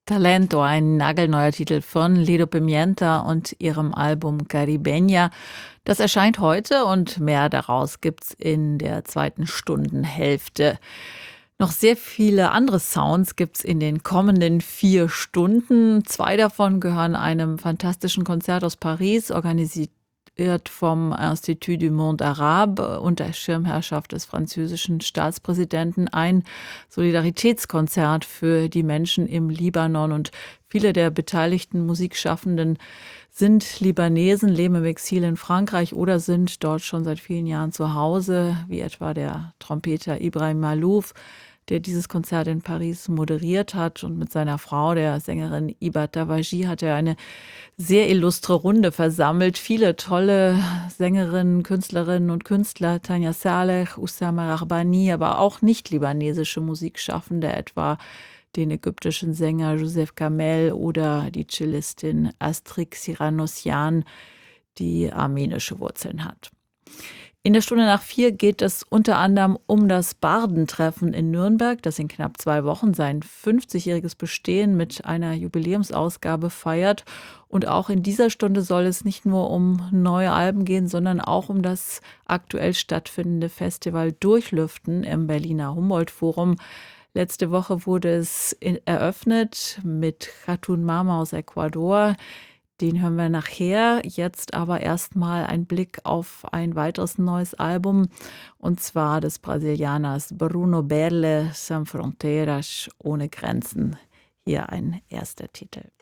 Talento, ein nagelneuer Titel von Lido Pimienta und ihrem Album Caribeña. Das erscheint heute und mehr daraus gibt's in der zweiten Stundenhälfte. Noch sehr viele andere Sounds gibt's in den kommenden 4 Stunden. 2 davon gehören einem fantastischen Konzert aus Paris, organisiert vom Institut du Monde Arabe unter Schirmherrschaft des französischen Staatspräsidenten, ein Solidaritätskonzert für die Menschen im Libanon. Und viele der beteiligten Musikschaffenden sind Libanesen, leben im Exil in Frankreich oder sind dort schon seit vielen Jahren zu Hause, wie etwa der Trompeter Ibrahim Malouf, der dieses Konzert in Paris moderiert hat. Und mit seiner Frau, der Sängerin Iba Tawaji, hat er eine sehr illustre Runde versammelt. Viele tolle Sängerinnen, Künstlerinnen und Künstler, Tanja Saleh, Oussama Rahbani, aber auch nicht-libanesische Musikschaffende, etwa den ägyptischen Sänger Joseph Kamel oder die Cellistin Astrid Siranosyan, die armenische Wurzeln hat. In der Stunde nach 4 geht es unter anderem um das Bardentreffen in Nürnberg, das in knapp 2 Wochen sein 50-jähriges Bestehen mit einer Jubiläumsausgabe feiert. Und auch in dieser Stunde soll es nicht nur um neue Alben gehen, sondern auch um das aktuell stattfindende Festival Durchlüften im Berliner Humboldt-Forum. Letzte Woche wurde es eröffnet mit Khatun Mama aus Ecuador. Den hören wir nachher. Jetzt aber erstmal ein Blick auf ein weiteres neues Album, und zwar des Brasilianers Bruno Berle, Sem Fronteiras, ohne Grenzen. Hier ein erster Titel.